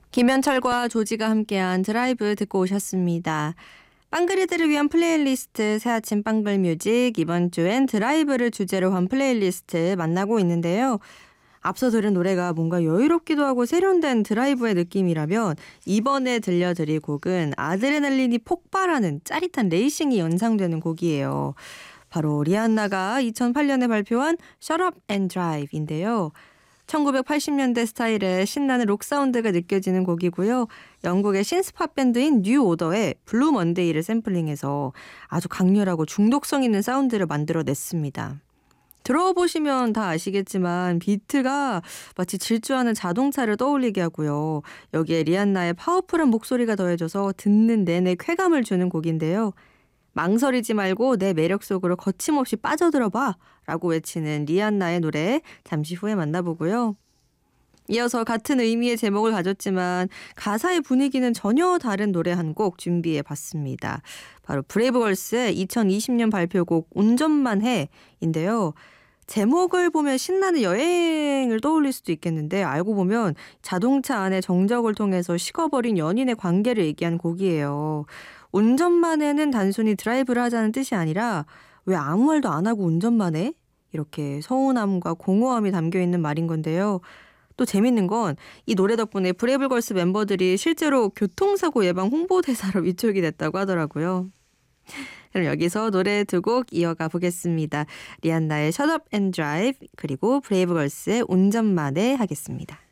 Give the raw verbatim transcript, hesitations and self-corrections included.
김현철과 조지가 함께한 드라이브 듣고 오셨습니다. 빵그리들을 위한 플레이리스트 새아침 빵글뮤직, 이번 주엔 드라이브를 주제로 한 플레이리스트 만나고 있는데요. 앞서 들은 노래가 뭔가 여유롭기도 하고 세련된 드라이브의 느낌이라면 이번에 들려드릴 곡은 아드레날린이 폭발하는 짜릿한 레이싱이 연상되는 곡이에요. 바로 리안나가 이천팔 년에 발표한 Shut Up and Drive인데요. 천구백팔십 년대 스타일의 신나는 록 사운드가 느껴지는 곡이고요. 영국의 신스팝 밴드인 뉴 오더의 블루 먼데이를 샘플링해서 아주 강렬하고 중독성 있는 사운드를 만들어냈습니다. 들어보시면 다 아시겠지만 비트가 마치 질주하는 자동차를 떠올리게 하고요. 여기에 리안나의 파워풀한 목소리가 더해져서 듣는 내내 쾌감을 주는 곡인데요. 망설이지 말고 내 매력 속으로 거침없이 빠져들어봐 라고 외치는 리안나의 노래 잠시 후에 만나보고요. 이어서 같은 의미의 제목을 가졌지만 가사의 분위기는 전혀 다른 노래 한 곡 준비해봤습니다. 바로 브레이브걸스의 이천이십 년 발표곡 운전만 해인데요. 제목을 보면 신나는 여행을 떠올릴 수도 있겠는데 알고 보면 자동차 안의 정적을 통해서 식어버린 연인의 관계를 얘기한 곡이에요. 운전만 해는 단순히 드라이브를 하자는 뜻이 아니라 왜 아무 말도 안 하고 운전만 해? 이렇게 서운함과 공허함이 담겨있는 말인 건데요. 또 재밌는 건 이 노래 덕분에 브레이브걸스 멤버들이 실제로 교통사고 예방 홍보대사로 위촉이 됐다고 하더라고요. 그럼 여기서 노래 두 곡 이어가 보겠습니다. 리안나의 Shut Up and Drive 그리고 브레이브걸스의 운전만 해 하겠습니다.